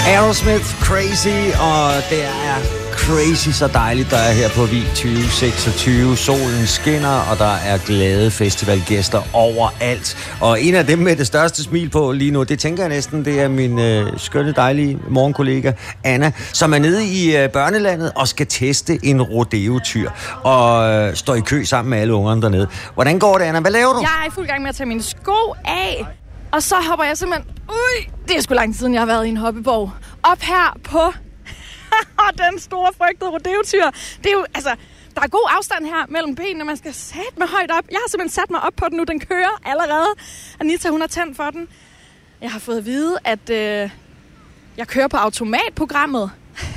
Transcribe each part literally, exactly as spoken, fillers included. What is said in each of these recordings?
Aerosmith, Crazy, og det er crazy så dejligt, der er her på Vig tyve seksogtyve. Solen skinner, og der er glade festivalgæster overalt. Og en af dem med det største smil på lige nu, det tænker jeg næsten, det er min øh, skønne, dejlige morgenkollega Anna, som er nede i øh, børnelandet og skal teste en rodeo-tyr og øh, står i kø sammen med alle ungerne dernede. Hvordan går det, Anna? Hvad laver du? Jeg er i fuld gang med at tage mine sko af, og så hopper jeg simpelthen... Ui, det er sgu lang tid siden, jeg har været i en hoppeborg. Op her på den store frygtede rodeo-tyr. Det er jo, altså, der er god afstand her mellem benene, man skal sætte mig højt op. Jeg har simpelthen sat mig op på den nu, den kører allerede. Anita, hun har tændt for den. Jeg har fået at vide, at øh, jeg kører på automatprogrammet.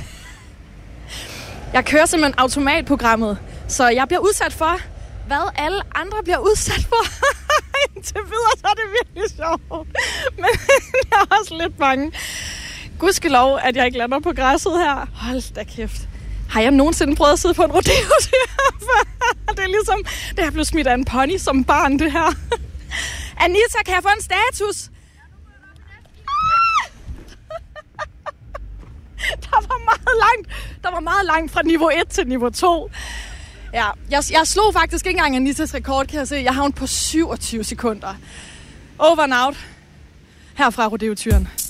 Jeg kører simpelthen automatprogrammet, så jeg bliver udsat for, hvad alle andre bliver udsat for. Indtil videre, så er det virkelig sjovt. Men jeg er også lidt bange. Gudskelov, at jeg ikke lander på græsset her. Hold da kæft. Har jeg nogensinde prøvet at sidde på en rodeo-tyr? Det er ligesom, det er blevet smidt af en pony som barn, det her. Anita, kan jeg få en status? Der var meget langt. Der var meget langt fra niveau et til niveau to. Ja, jeg, jeg slog faktisk ikke engang Anitas rekord, kan jeg se. Jeg havnede på syvogtyve sekunder. Over and out. Her fra rodeo-tyren.